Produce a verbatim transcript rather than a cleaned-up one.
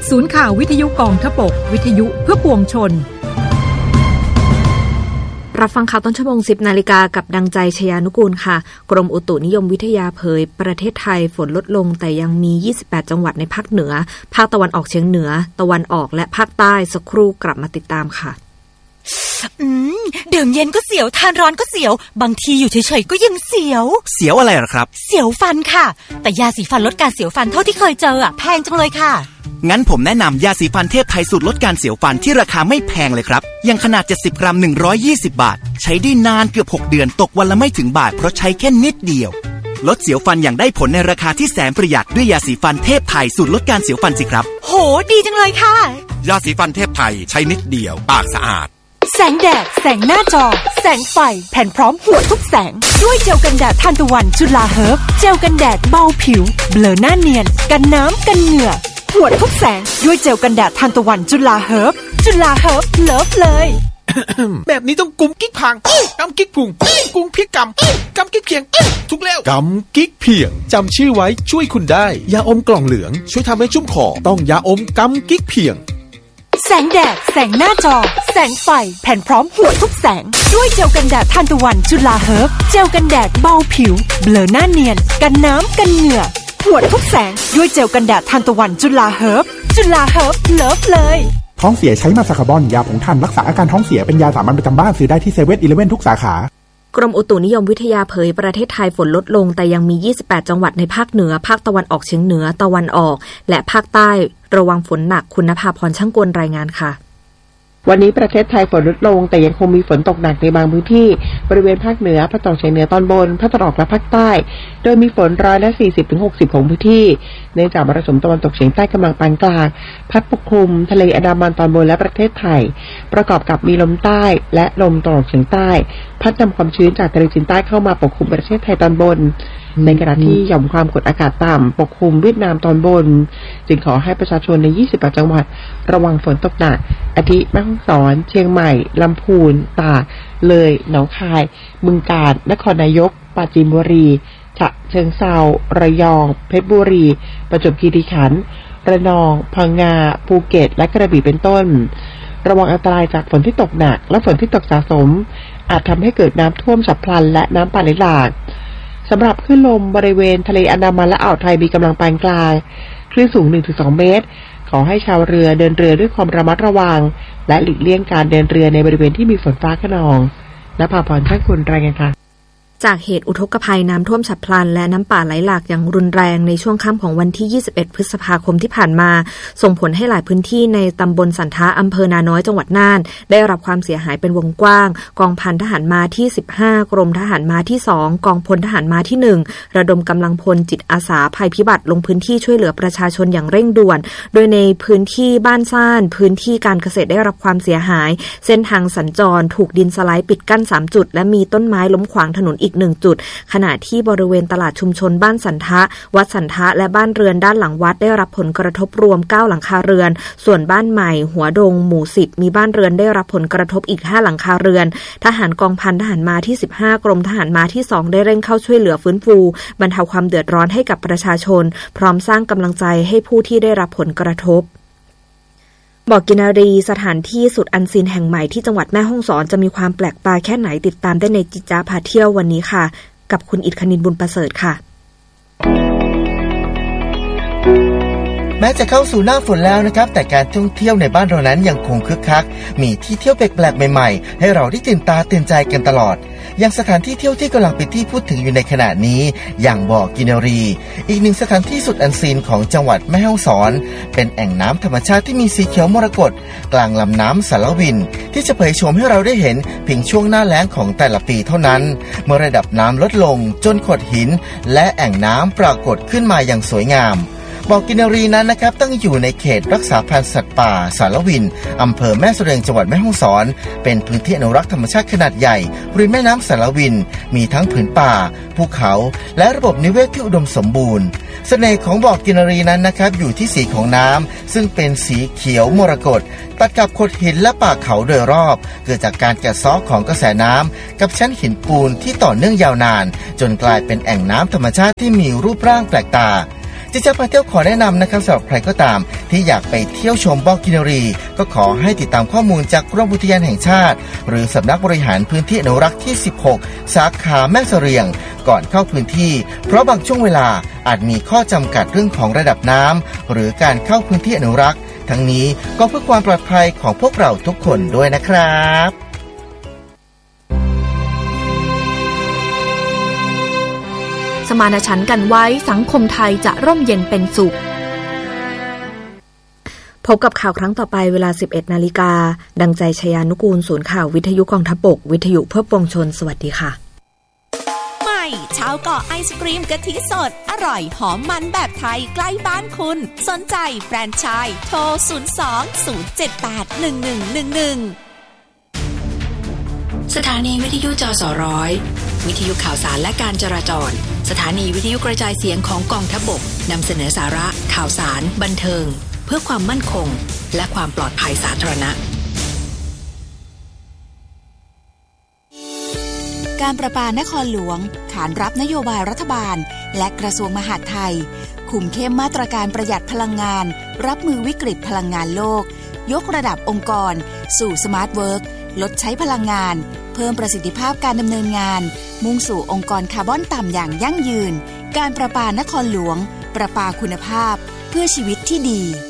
ศูนย์ข่าววิทยุกองทพบกวิทยุเพื่อปวงชนรับฟังข่าวต้นชั่วโมง สิบนาฬิกากับดังใจชยานุกูลค่ะกรมอุตุนิยมวิทยาเผยประเทศไทยฝนลดลงแต่ยังมียี่สิบแปดจังหวัดในภาคเหนือภาคตะวันออกเฉียงเหนือตะวันออกและภาคใต้สักครู่กลับมาติดตามค่ะอืมดื่มเย็นก็เสียวทานร้อนก็เสียวบางทีอยู่เฉยๆก็ยังเสียวเสียวอะไรหรอครับเสียวฟันค่ะแต่ยาสีฟันลดการเสียวฟันเท่าที่เคยเจออ่ะแพงจังเลยค่ะงั้นผมแนะนำยาสีฟันเทพไทยสูตรลดการเสียวฟันที่ราคาไม่แพงเลยครับยังขนาดเจ็ดสิบกรัมหนึ่งร้อยยี่สิบบาทใช้ได้นานเกือบหกเดือนตกวันละไม่ถึงบาทเพราะใช้แค่นิดเดียวลดเสียวฟันอย่างได้ผลในราคาที่แสนประหยัดด้วยยาสีฟันเทพไทยสูตรลดการเสียวฟันสิครับโหดีจังเลยค่ะยาสีฟันเทพไทยใช้นิดเดียวปากสะอาดแสงแดดแสงหน้าจอแสงไฟแผ่นพร้อมหัวทุกแสงด้วยเจลกันแดดทานตะวันจุฬาเฮิร์บเจลกันแดดเบาผิวเบลอหน้าเนียนกันน้ำกันเหงื่อหัวทุกแสงด้วยเจลกันแดดทานตะวันจุฬาเฮิร์บจุฬาเฮิร์บเลิฟเลยแบบนี้ต้องกุมกิ๊กพังกำกิ๊กพุงกุมพริกกำกำกิ๊กเพียงทุกแล้วกำกิ๊กเพียงจำชื่อไว้ช่วยคุณได้ยาอมกล่องเหลืองช่วยทำให้ชุ่มคอต้องยาอมกำกิ๊กเพียงแสงแดดแสงหน้าจอแสงไฟแผ่นพร้อมหัวทุกแสงด้วยเจลกันแดดทานตะวันจุฬาเฮิร์บเจลกันแดดเบาผิวเบลอหน้าเนียนกันน้ำกันเหงื่อหัวทุกแสงด้วยเจลกันแดดทานตะวันจุฬาเฮิร์บจุฬาเฮิร์บเลิฟเลยท้องเสียใช้มาซาคาบอนยาผงท่านรักษาอาการท้องเสียเป็นยาสามัญประจำบ้านซื้อได้ที่เซเว่นอีเลฟเว่นทุกสาขากรมอุตุนิยมวิทยาเผยประเทศไทยฝนลดลงแต่ยังมียี่สิบแปดจังหวัดในภาคเหนือภาคตะวันออกเฉียงเหนือตะวันออกและภาคใต้ระวังฝนหนักคุณภาพรช่างกลรายงานค่ะวันนี้ประเทศไทยฝนลดลงแต่ยังคงมีฝนตกหนักในบางพื้นที่บริเวณภาคเหนือภาคตะวันออกเฉียงเหนือตอนบนภาคตะวันออกและภาคใต้โดยมีฝนร้อยละสี่สิบถึงหกสิบของพื้นที่เนื่องจากมรสุมตะวันตกเฉียงใต้กำลังปานกลางพัดปกคลุมทะเลอันดามันตอนบนและประเทศไทยประกอบกับมีลมใต้และลมตะวันออกเฉียงใต้พัดนำความชื้นจากทะเลจีนใต้เข้ามาปกคลุมประเทศไทยตอนบนในขณะที่หย่อมความกดอากาศต่ำปกคลุมเวียดนามตอนบนจึงขอให้ประชาชนในยี่สิบแปดจังหวัดระวังฝนตกหนักอาทิแม่ฮ่องสอนเชียงใหม่ลำพูนตากเลยหนองคายบึงกาฬนครนายกปราจีนบุรีฉะเชิงเทราระยองเพชรบุรีประจวบคีรีขันธ์ระนองพังงาภูเก็ตและกระบี่เป็นต้นระวังอันตรายจากฝนที่ตกหนักและฝนที่ตกสะสมอาจทำให้เกิดน้ำท่วมฉับพลันและน้ำป่าไหลหลากสำหรับคลื่นลมบริเวณทะเลอันดามันและอ่าวไทยมีกำลังปานกลางคลื่นสูง หนึ่งถึงสอง เมตรขอให้ชาวเรือเดินเรือด้วยความระมัดระวังและหลีกเลี่ยงการเดินเรือในบริเวณที่มีฝนฟ้าคะนองณภาพรช่างคุณรายงานค่ะจากเหตุอุทกภัยน้ำท่วมฉับพลันและน้ำป่าไหลหลากอย่างรุนแรงในช่วงค่ำของวันที่ยี่สิบเอ็ดพฤษภาคมที่ผ่านมาส่งผลให้หลายพื้นที่ในตำบลสันทะอำเภอนาน้อยจังหวัดน่านได้รับความเสียหายเป็นวงกว้างกองพันทหารม้าที่สิบห้ากรมทหารม้าที่สองกองพลทหารม้าที่หนึ่งระดมกำลังพลจิตอาสาภัยพิบัติลงพื้นที่ช่วยเหลือประชาชนอย่างเร่งด่วนโดยในพื้นที่บ้านซ่านพื้นที่การเกษตรได้รับความเสียหายเส้นทางสัญจรถูกดินสไลด์ปิดกั้นสามจุดและมีต้นไม้ล้มขวางถนนอีกหนึ่งจุดขณะที่บริเวณตลาดชุมชนบ้านสันทะวัดสันทะและบ้านเรือนด้านหลังวัดได้รับผลกระทบรวมเก้าหลังคาเรือนส่วนบ้านใหม่หัวดงหมู่สิบมีบ้านเรือนได้รับผลกระทบอีกห้าหลังคาเรือนทหารกองพันทหารม้าที่สิบห้ากรมทหารม้าที่สองได้เร่งเข้าช่วยเหลือฟื้นฟูบรรเทาความเดือดร้อนให้กับประชาชนพร้อมสร้างกำลังใจให้ผู้ที่ได้รับผลกระทบบ่อกินรีสถานที่สุดอันซีนแห่งใหม่ที่จังหวัดแม่ฮ่องสอนจะมีความแปลกตาแค่ไหนติดตามได้ในจิจ้าพาเที่ยววันนี้ค่ะกับคุณอิทคณินบุญประเสริฐค่ะแม้จะเข้าสู่หน้าฝนแล้วนะครับแต่การท่องเที่ยวในบ้านเรานั้นยังคงคึกคักมีที่เที่ยวแปลกๆใหม่ๆให้เราได้ตื่นตาตื่นใจกันตลอดอย่างสถานที่เที่ยวที่กำลังเป็นที่พูดถึงอยู่ในขณะนี้อย่างบ่อกินรีอีกหนึ่งสถานที่สุดอันซีนของจังหวัดแม่ฮ่องสอนเป็นแอ่งน้ำธรรมชาติที่มีสีเขียวมรกตกลางลำน้ำสารวินที่จะเผยโฉมให้เราได้เห็นเพียงช่วงหน้าแล้งของแต่ละปีเท่านั้นเมื่อระดับน้ำลดลงจนโขดหินและแอ่งน้ำปรากฏขึ้นมาอย่างสวยงามบ่อกินรีนั้นนะครับตั้งอยู่ในเขตรักษาพันธุ์สัตว์ป่าสารวินอำเภอแม่เสรียงจังหวัดแม่ฮ่องสอนเป็นพื้นที่อนุรักษ์ธรรมชาติขนาดใหญ่ริมแม่น้ำสารวินมีทั้งผืนป่าภูเขาและระบบนิเวศที่อุดมสมบูรณ์เสน่ห์ของบ่อกินรีนั้นนะครับอยู่ที่สีของน้ำซึ่งเป็นสีเขียวมรกตตัดกับโขดหินและป่าเขาโดยรอบเกิดจากการกัดเซาะของกระแสน้ำกับชั้นหินปูนที่ต่อเนื่องยาวนานจนกลายเป็นแอ่งน้ำธรรมชาติที่มีรูปร่างแปลกตาจิจ้าพาเที่ยวขอแนะนำนะครับสำหรับใครก็ตามที่อยากไปเที่ยวชมบอกกินรีก็ขอให้ติดตามข้อมูลจากกรมอุทยานแห่งชาติหรือสำนักบริหารพื้นที่อนุรักษ์ที่สิบหกสาขาแม่เสรียงก่อนเข้าพื้นที่เพราะบางช่วงเวลาอาจมีข้อจำกัดเรื่องของระดับน้ำหรือการเข้าพื้นที่อนุรักษ์ทั้งนี้ก็เพื่อความปลอดภัยของพวกเราทุกคนด้วยนะครับสมานฉันท์กันไว้สังคมไทยจะร่มเย็นเป็นสุขพบกับข่าวครั้งต่อไปเวลา สิบเอ็ดนาฬิกา ดังใจชยานุกูลศูนย์ข่าววิทยุกองทัพบกวิทยุเพื่อปวงชนสวัสดีค่ะใหม่ชาวเกาะไอศกรีมกะทิสดอร่อยหอมมันแบบไทยใกล้บ้านคุณสนใจแฟรนไชส์โทรศูนย์ สอง ศูนย์ เจ็ด แปด หนึ่ง หนึ่ง หนึ่ง หนึ่งสถานีวิทยุจสร้อยวิทยุข่าวสารและการจราจรสถานีวิทยุกระจายเสียงของกองทัพบกนำเสนอสาระข่าวสารบันเทิงเพื่อความมั่นคงและความปลอดภัยสาธารณะการประปานครหลวงขานรับนโยบายรัฐบาลและกระทรวงมหาดไทยคุมเข้มมาตรการประหยัดพลังงานรับมือวิกฤตพลังงานโลกยกระดับองค์กรสู่สมาร์ทเวิร์คลดใช้พลังงานเพิ่มประสิทธิภาพการดำเนินงานมุ่งสู่องค์กรคาร์บอนต่ำอย่างยั่งยืนการประปานครหลวงประปาคุณภาพเพื่อชีวิตที่ดี